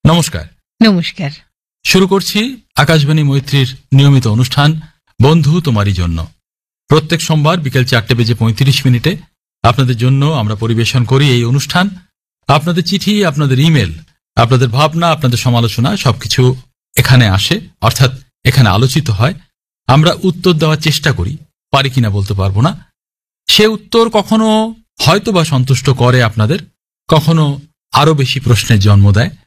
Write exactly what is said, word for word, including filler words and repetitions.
নমস্কার। নমস্কার। শুরু করছি আকাশবাণী মৈত্রীর নিয়মিত অনুষ্ঠান বন্ধু তোমারই জন্য। প্রত্যেক সোমবার বিকেল চারটে বেজে পঁয়ত্রিশ মিনিটে আপনাদের জন্য আমরা পরিবেশন করি এই অনুষ্ঠান। আপনাদের চিঠি, আপনাদের ইমেল, আপনাদের ভাবনা, আপনাদের সমালোচনা সবকিছু এখানে আসে, অর্থাৎ এখানে আলোচিত হয়। আমরা উত্তর দেওয়ার চেষ্টা করি, পারি কিনা বলতে পারবো না। সে উত্তর কখনো হয়তো বা সন্তুষ্ট করে আপনাদের, কখনো আরো বেশি প্রশ্নের জন্ম দেয়।